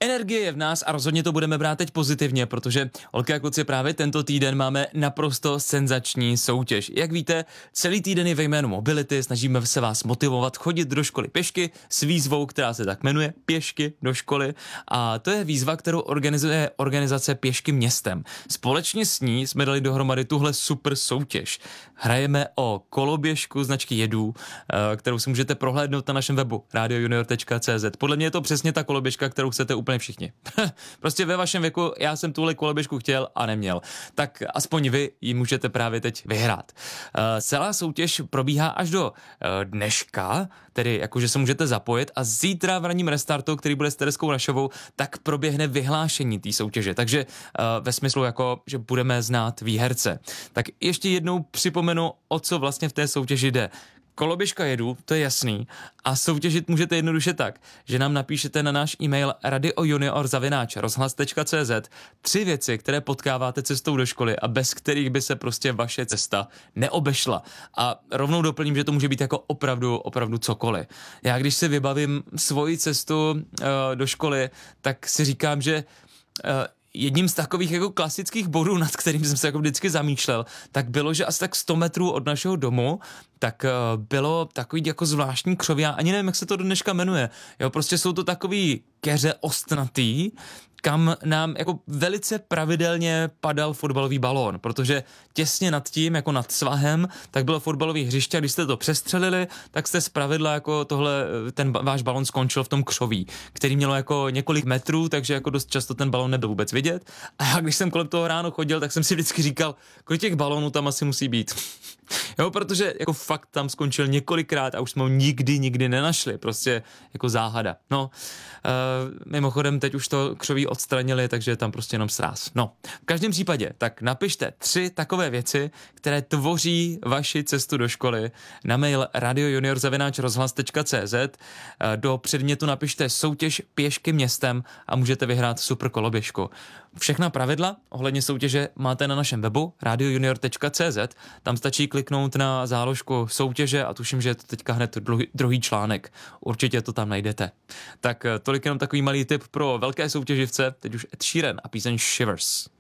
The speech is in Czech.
Energie je v nás a rozhodně to budeme brát teď pozitivně, protože holky a kluci, právě tento týden máme naprosto senzační soutěž. Jak víte, celý týden je ve jménu mobility, snažíme se vás motivovat chodit do školy pěšky s výzvou, která se tak jmenuje Pěšky do školy, a to je výzva, kterou organizuje organizace Pěšky městem. Společně s ní jsme dali dohromady tuhle super soutěž. Hrajeme o koloběžku značky Jedů, kterou si můžete prohlédnout na našem webu radiojunior.cz. Podle mě je to přesně ta koloběžka, kterou chcete úplně všichni. Prostě ve vašem věku já jsem tuhle koloběžku chtěl a neměl. Tak aspoň vy ji můžete právě teď vyhrát. Celá soutěž probíhá až do dneška, tedy jakože se můžete zapojit, a zítra v ranním restartu, který bude s Tereskou Rašovou, tak proběhne vyhlášení té soutěže. Takže ve smyslu jako, že budeme znát výherce. Tak ještě jednou připomenu, o co vlastně v té soutěži jde. Koloběžka Jedu, to je jasný, a soutěžit můžete jednoduše tak, že nám napíšete na náš e-mail radiojunior@rozhlas.cz 3 věci, které potkáváte cestou do školy a bez kterých by se prostě vaše cesta neobešla. A rovnou doplním, že to může být jako opravdu cokoliv. Já když si vybavím svoji cestu do školy, tak si říkám, že jedním z takových jako klasických bodů, nad kterým jsem se jako vždycky zamýšlel, tak bylo, že asi tak 100 metrů od našeho domu, tak bylo takový jako zvláštní křoví, já ani nevím, jak se to do dneška jmenuje. Jo, prostě jsou to takový keře ostnatý, kam nám jako velice pravidelně padal fotbalový balón, protože těsně nad tím, jako nad svahem, tak bylo fotbalový hřiště, a když jste to přestřelili, tak jste zpravidla jako ten váš balón skončil v tom křoví, který mělo jako několik metrů, takže jako dost často ten balón nebyl vůbec vidět. A já, když jsem kolem toho ráno chodil, tak jsem si vždycky říkal, kolik těch balónů tam asi musí být. Jo, protože jako fakt tam skončil několikrát a už jsme ho nikdy nenašli, prostě jako záhada. No, mimochodem teď už to křoví odstranili, takže je tam prostě jenom sráz. No, v každém případě, tak napište 3 takové věci, které tvoří vaši cestu do školy na mail radiojunior@rozhlas.cz. Do předmětu napište soutěž Pěšky městem a můžete vyhrát super koloběžku. Všechna pravidla ohledně soutěže máte na našem webu radiojunior.cz. Tam stačí kliknout na záložku soutěže a tuším, že je to teďka hned druhý článek. Určitě to tam najdete. Tak tolik jenom takový malý tip pro velké soutěživce, teď už Ed Sheeran a píseň Shivers.